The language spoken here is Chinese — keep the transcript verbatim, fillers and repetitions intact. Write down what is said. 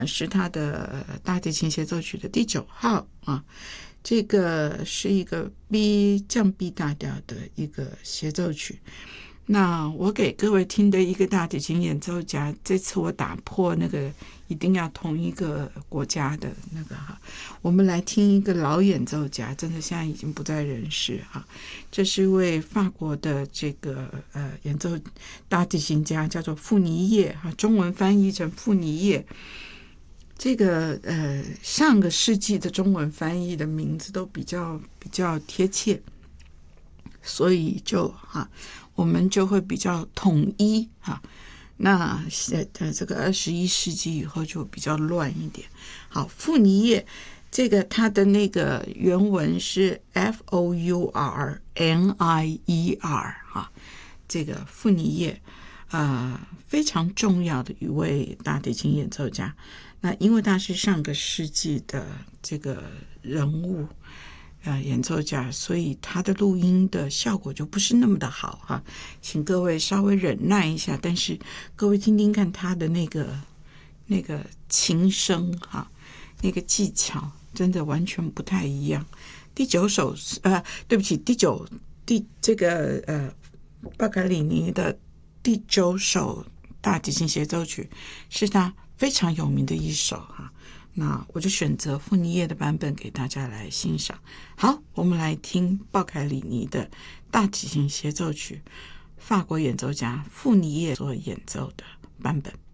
是他的大提琴协奏曲的第九号啊。这个是一个 B 降 B 大调的一个协奏曲。那我给各位听的一个大提琴演奏家，这次我打破那个一定要同一个国家的那个哈，我们来听一个老演奏家，真的现在已经不在人世哈。这是一位法国的这个呃演奏大提琴家，叫做傅尼叶哈，中文翻译成傅尼叶。这个呃上个世纪的中文翻译的名字都比较比较贴切，所以就哈我们就会比较统一哈。那呃这个二十一世纪以后就比较乱一点。好，傅尼叶这个他的那个原文是 F O U R N I E R 哈，这个傅尼叶啊、呃、非常重要的一位大提琴演奏家。那因为他是上个世纪的这个人物呃演奏家，所以他的录音的效果就不是那么的好哈，请各位稍微忍耐一下。但是各位听听看他的那个那个琴声哈，那个技巧真的完全不太一样。第九首呃对不起第九第这个呃巴卡里尼的第九首大提琴协奏曲是他非常有名的一首哈，那我就选择傅尼叶的版本给大家来欣赏。好，我们来听鲍凯里尼的大提琴协奏曲，法国演奏家傅尼叶所演奏的版本。